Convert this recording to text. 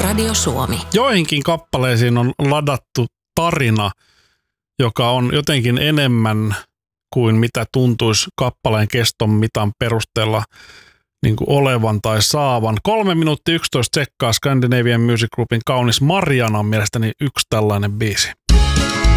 Radio Suomi. Joihinkin kappaleisiin on ladattu tarina, joka on jotenkin enemmän kuin mitä tuntuisi kappaleen keston mitan perusteella niin kuin olevan tai saavan. 3 minuuttia 11 sekkaa Scandinavian Music Groupin kaunis Mariana on mielestäni yksi tällainen biisi.